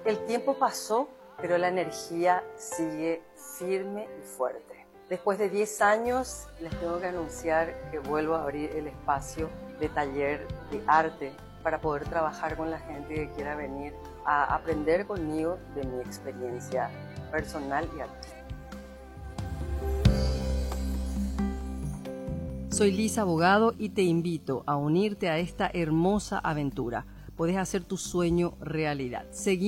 El tiempo pasó, pero la energía sigue firme y fuerte. Después de 10 años, les tengo que anunciar que vuelvo a abrir el espacio de taller de arte para poder trabajar con la gente que quiera venir a aprender conmigo de mi experiencia personal y artística. Soy Lisa Abogado y te invito a unirte a esta hermosa aventura. Puedes hacer tu sueño realidad.